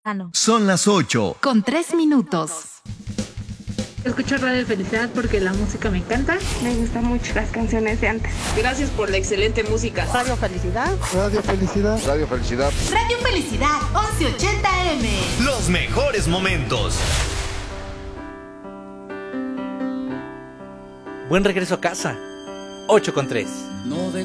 Son las 8. Con 3 minutos. Escucho Radio Felicidad porque la música me encanta. Me gustan mucho las canciones de antes. Gracias por la excelente música. Radio Felicidad. Radio Felicidad. Radio Felicidad. Radio Felicidad, 1180M. Los mejores momentos. Buen regreso a casa. 8:03. No